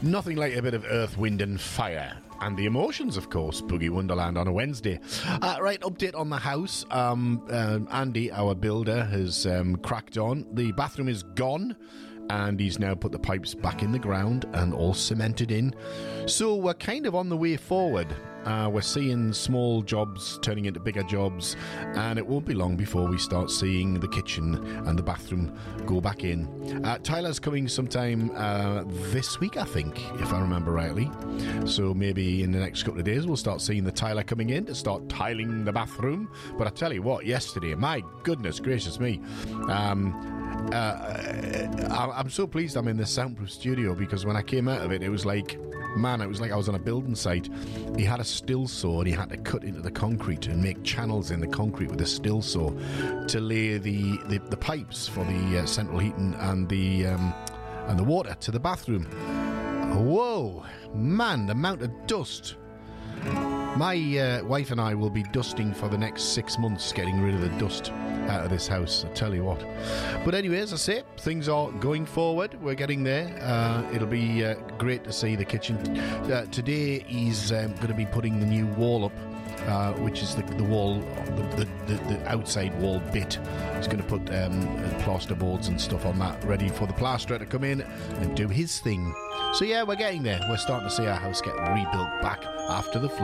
Nothing like a bit of earth, wind and fire. And the emotions, of course. Boogie Wonderland on a Wednesday. Right, update on the house. Andy, our builder, has cracked on. The bathroom is gone. And he's now put the pipes back in the ground and all cemented in. So we're kind of on the way forward. We're seeing small jobs turning into bigger jobs, and it won't be long before we start seeing the kitchen and the bathroom go back in. Tyler's coming sometime this week, I think, if I remember rightly. So maybe in the next couple of days we'll start seeing the Tyler coming in to start tiling the bathroom. But I tell you what, yesterday, my goodness gracious me, I'm so pleased I'm in this soundproof studio, because when I came out of it, it was like I was on a building site. He had a still saw and he had to cut into the concrete and make channels in the concrete with a still saw to lay the pipes for the central heating and the water to the bathroom. Whoa, man, the amount of dust. My wife and I will be dusting for the next 6 months, getting rid of the dust out of this house, I tell you what. But anyway, as I say, things are going forward. We're getting there. It'll be great to see the kitchen. Today he's going to be putting the new wall up, which is the wall, the outside wall bit. He's going to put plaster boards and stuff on that, ready for the plasterer to come in and do his thing. So yeah, we're getting there. We're starting to see our house get rebuilt back after the flood.